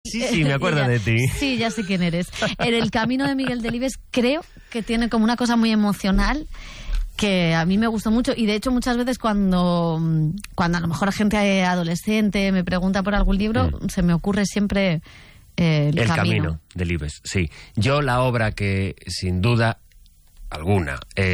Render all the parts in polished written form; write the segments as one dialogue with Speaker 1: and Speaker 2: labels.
Speaker 1: Sí, me acuerdo de ti.
Speaker 2: Sí, ya sé quién eres. En El camino de Miguel Delibes creo que tiene como una cosa muy emocional que a mí me gustó mucho, y de hecho muchas veces cuando a lo mejor gente adolescente me pregunta por algún libro, se me ocurre siempre El camino
Speaker 1: de Delibes, sí. Yo la obra que sin duda alguna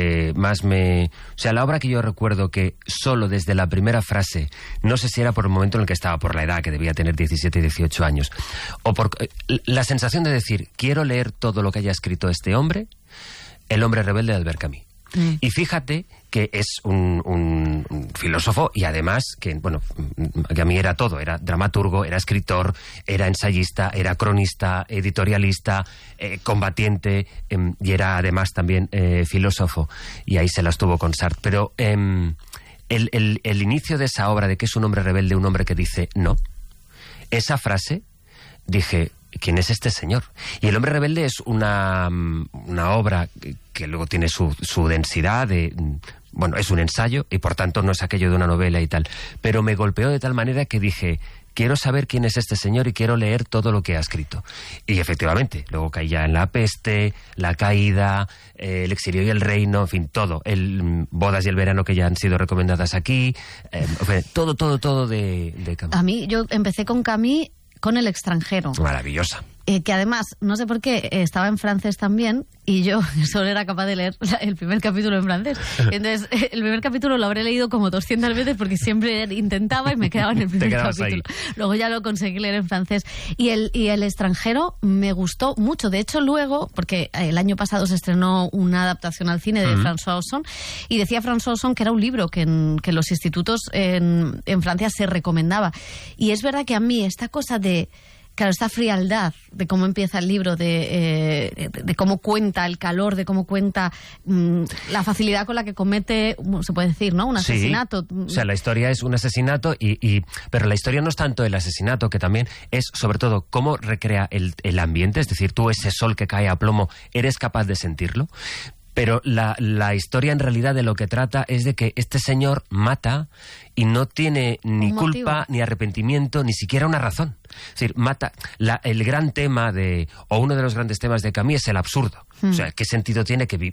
Speaker 1: o sea, la obra que yo recuerdo que solo desde la primera frase, no sé si era por el momento en el que estaba, por la edad, que debía tener 17 y 18 años, o por la sensación de decir, quiero leer todo lo que haya escrito este hombre, El hombre rebelde de Albert Camus. Y fíjate que es un filósofo, y además que, bueno, que a mí era todo, era dramaturgo, era escritor, era ensayista, era cronista, editorialista, combatiente, y era además también filósofo, y ahí se las tuvo con Sartre. Pero el inicio de esa obra de que es un hombre rebelde, un hombre que dice no, esa frase, dije, ¿quién es este señor? Y El hombre rebelde es una obra que luego tiene su densidad bueno, es un ensayo y por tanto no es aquello de una novela y tal, pero me golpeó de tal manera que dije, quiero saber quién es este señor y quiero leer todo lo que ha escrito. Y efectivamente, luego caía en La peste, La caída, El exilio y el reino, en fin, todo. El Bodas y el verano, que ya han sido recomendadas aquí, todo de Camus.
Speaker 2: A mí, yo empecé con Camus con El extranjero.
Speaker 1: Maravillosa.
Speaker 2: Que además, no sé por qué, estaba en francés también, y yo solo era capaz de leer el primer capítulo en francés. Entonces, el primer capítulo lo habré leído como 200 veces porque siempre intentaba y me quedaba en el primer capítulo. Ahí. Luego ya lo conseguí leer en francés. Y el extranjero me gustó mucho. De hecho, luego, porque el año pasado se estrenó una adaptación al cine de François Ozon, y decía François Ozon que era un libro que en los institutos en Francia se recomendaba. Y es verdad que a mí esta cosa de... Claro, esta frialdad de cómo empieza el libro, de cómo cuenta el calor, de cómo cuenta la facilidad con la que comete, se puede decir, ¿no? Un asesinato.
Speaker 1: Sí. O sea, la historia es un asesinato, pero la historia no es tanto el asesinato, que también es, sobre todo, cómo recrea el ambiente. Es decir, tú ese sol que cae a plomo, ¿eres capaz de sentirlo? Pero la historia en realidad de lo que trata es de que este señor mata y no tiene ni culpa, ni arrepentimiento, ni siquiera una razón. Es decir, mata. El gran tema o uno de los grandes temas de Camus es el absurdo. O sea, ¿qué sentido tiene que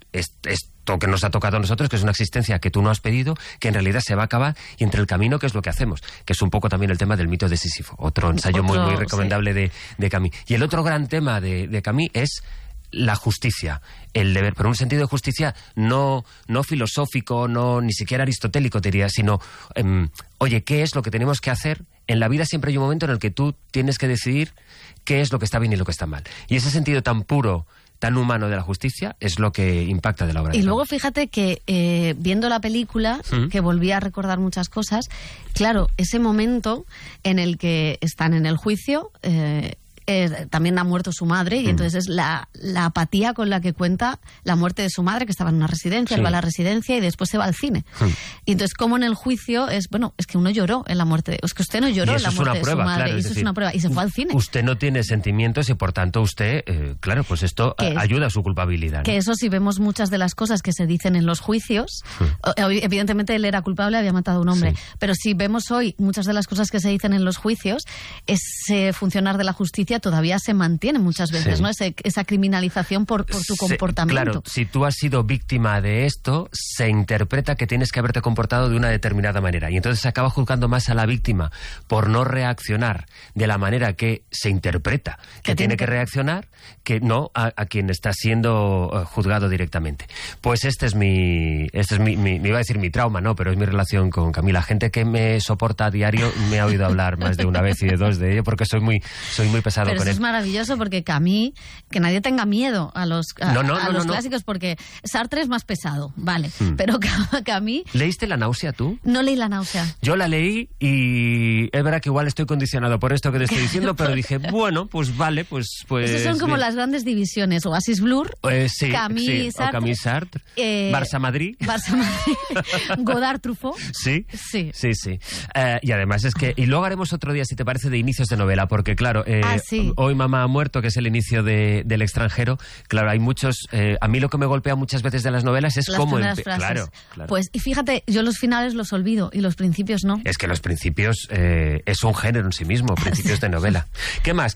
Speaker 1: esto que nos ha tocado a nosotros, que es una existencia que tú no has pedido, que en realidad se va a acabar, y entre el camino, ¿qué es lo que hacemos? Que es un poco también el tema del mito de Sísifo. Otro ensayo muy recomendable de Camus. Y el otro gran tema de Camus es la justicia, el deber, pero un sentido de justicia no filosófico, ni siquiera aristotélico, diría, sino, oye, ¿qué es lo que tenemos que hacer? En la vida siempre hay un momento en el que tú tienes que decidir qué es lo que está bien y lo que está mal. Y ese sentido tan puro, tan humano de la justicia es lo que impacta de la obra. Y
Speaker 2: luego fíjate que viendo la película, que volví a recordar muchas cosas, claro, ese momento en el que están en el juicio... también ha muerto su madre, y entonces es la apatía con la que cuenta la muerte de su madre, que estaba en una residencia, él va a la residencia y después se va al cine. Y entonces, como en el juicio es que uno lloró en la muerte, es que usted no lloró en la muerte de su madre, claro, y eso es una prueba, y se fue al cine.
Speaker 1: Usted no tiene sentimientos y por tanto usted, claro, pues esto ayuda a su culpabilidad, ¿no?
Speaker 2: Que eso, si vemos muchas de las cosas que se dicen en los juicios, evidentemente él era culpable, había matado a un hombre, pero si vemos hoy muchas de las cosas que se dicen en los juicios, ese funcionar de la justicia todavía se mantiene muchas veces, ¿no? Esa criminalización por tu comportamiento.
Speaker 1: Claro, si tú has sido víctima de esto, se interpreta que tienes que haberte comportado de una determinada manera, y entonces se acaba juzgando más a la víctima por no reaccionar de la manera que se interpreta que tiene que reaccionar, que no a quien está siendo juzgado directamente. Pues este es me iba a decir mi trauma, no, pero es mi relación con Camus. La gente que me soporta a diario me ha oído hablar más de una vez y de dos de ello, porque soy muy pesado.
Speaker 2: Pero
Speaker 1: con
Speaker 2: eso
Speaker 1: él.
Speaker 2: Es maravilloso, porque Camus, que nadie tenga miedo a los clásicos, porque Sartre es más pesado, vale, pero Camus...
Speaker 1: ¿Leíste La náusea tú?
Speaker 2: No leí La náusea.
Speaker 1: Yo la leí y es verdad que igual estoy condicionado por esto que te estoy diciendo, pero dije, bueno, pues vale, pues...
Speaker 2: Esas son como las grandes divisiones, Oasis Blur,
Speaker 1: Camus Sartre, Barça Madrid,
Speaker 2: Godard Truffaut.
Speaker 1: Sí. Y además es que... Y luego haremos otro día, si te parece, de inicios de novela, porque claro, Hoy mamá ha muerto, que es el inicio del extranjero, claro, hay muchos... a mí lo que me golpea muchas veces de las novelas es cómo... Claro.
Speaker 2: Pues, y fíjate, yo los finales los olvido y los principios no.
Speaker 1: Es que los principios es un género en sí mismo, principios de novela. ¿Qué más?